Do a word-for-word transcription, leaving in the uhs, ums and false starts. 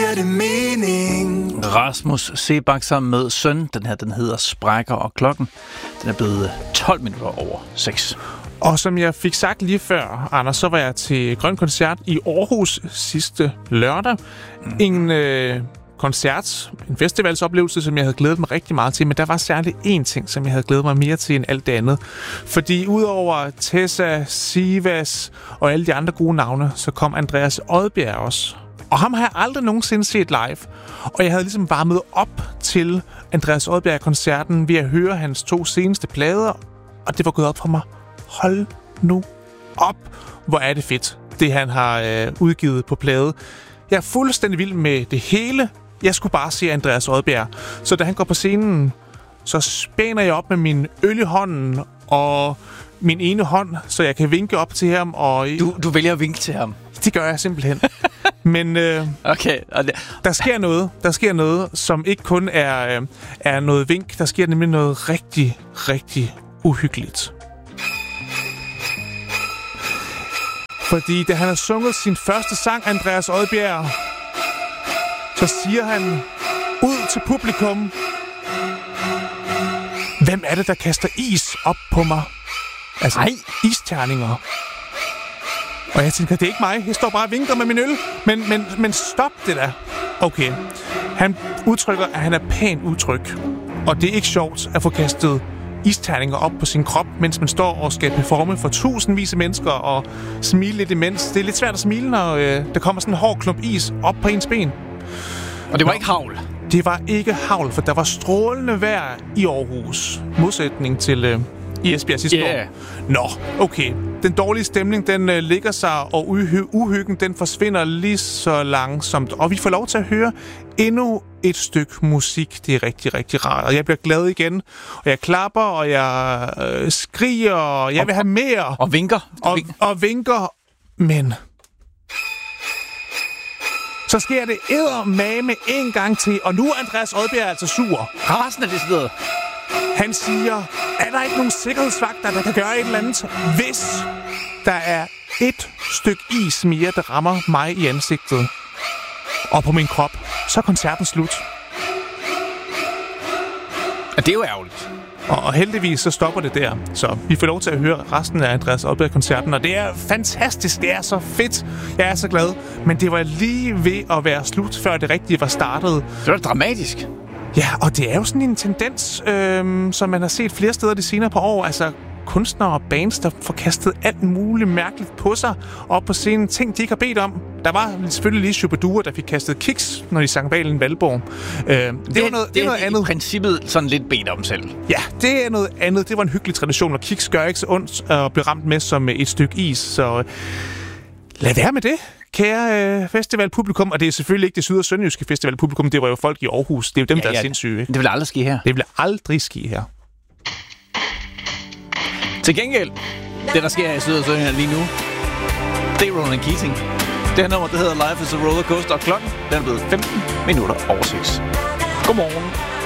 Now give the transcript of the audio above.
giver det mening. Rasmus Seebach sammen med Søn. Den her, den hedder Sprækker, og klokken den er blevet tolv minutter over seks. Og som jeg fik sagt lige før, Anders, så var jeg til Grøn Koncert i Aarhus sidste lørdag. Mm. En øh, koncert, en festivalsoplevelse, som jeg havde glædet mig rigtig meget til, men der var særligt én ting, som jeg havde glædet mig mere til end alt det andet. Fordi udover Tessa, Sivas og alle de andre gode navne, så kom Andreas Odbjerg også. Og ham har jeg aldrig nogensinde set live. Og jeg havde ligesom varmet op til Andreas Odbjerg-koncerten ved at høre hans to seneste plader, og det var gået op for mig. Hold nu op, hvor er det fedt, det han har øh, udgivet på plade. Jeg er fuldstændig vild med det hele. Jeg skulle bare se Andreas Odbjerg. Så da han går på scenen, så spænder jeg op med min øl i hånden og min ene hånd, så jeg kan vinke op til ham. Og Du, du vælger at vinke til ham? Det gør jeg simpelthen. Men øh, okay. der sker noget, der sker noget, som ikke kun er, øh, er noget vink. Der sker nemlig noget rigtig, rigtig uhyggeligt. Fordi da han har sunget sin første sang, Andreas Odbjerg, så siger han ud til publikum: hvem er det, der kaster is op på mig? Altså, Ej. isterninger. Og jeg tænker, det er ikke mig. Jeg står bare og vinker med min øl. Men, men, men stop det der. Okay. Han udtrykker, at han er pænt udtryk. Og det er ikke sjovt at få kastet isterninger op på sin krop, mens man står og skal performe for tusindvis af mennesker og smile lidt imens. Det er lidt svært at smile, når øh, der kommer sådan en hård klump is op på ens ben. Og det var Nå, ikke hagl? Det var ikke hagl, for der var strålende vejr i Aarhus. Modsætning til øh, i Esbjerg sidste yeah. år. Nå, okay. Den dårlige stemning, den øh, ligger sig, og uhy- uhyggen, den forsvinder lige så langsomt. Og vi får lov til at høre endnu et stykke musik. Det er rigtig, rigtig rart. Og jeg bliver glad igen. Og jeg klapper, og jeg øh, skriger, og jeg vil have mere. Og vinker. Og, og vinker. Men så sker det eddermame en gang til. Og nu er Andreas Odbjerg altså sur. Rasende er det stedet. Han siger, er der ikke nogen sikkerhedsvagter, der kan gøre et eller andet, hvis der er et stykke is mere, der rammer mig i ansigtet og på min krop, så er koncerten slut. Og det er jo ærgerligt. Og, og heldigvis så stopper det der. Så vi får lov til at høre resten af Andreas Odbjerg-koncerten, og det er fantastisk, det er så fedt. Jeg er så glad. Men det var lige ved at være slut, før det rigtige var startet. Det var dramatisk. Ja, og det er jo sådan en tendens, øhm, som man har set flere steder de senere på år. Altså kunstnere og bands, der får kastet alt muligt mærkeligt på sig op på scenen. Ting, de ikke har bedt om. Der var selvfølgelig lige Shubidua, der fik kastet kiks, når de sang Valen Valborg. Øh, det, det var noget, det er noget andet. I princippet sådan lidt bedt om selv. Ja, det er noget andet. Det var en hyggelig tradition, og kiks gør ikke så ondt at blive ramt med som et stykke is. Så lad være med det, kære øh, festivalpublikum. Og det er selvfølgelig ikke det syd- og sønderjyske festivalpublikum. Det var jo folk i Aarhus. Det er jo dem, ja, der ja, er sindssyge. Ikke? Det vil aldrig ske her. Det vil aldrig ske her. Til gengæld, det der sker i syd- og sønderjylland lige nu, det er Ronan Keating. Det her nummer, det hedder Life is a Roller Coaster, og klokken den er blevet femten minutter over seks. Godmorgen.